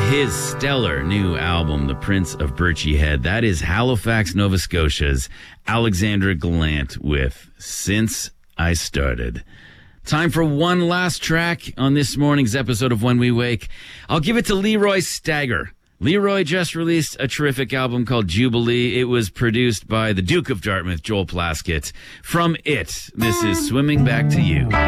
his stellar new album, The Prince of Birchy Head. That is Halifax, Nova Scotia's Alexandra Gallant with Since I Started. Time for one last track on this morning's episode of When We Wake. I'll give it to Leroy Stagger. Leroy just released a terrific album called Jubilee. It was produced by the Duke of Dartmouth, Joel Plaskett. From it, this is Swimming Back to You.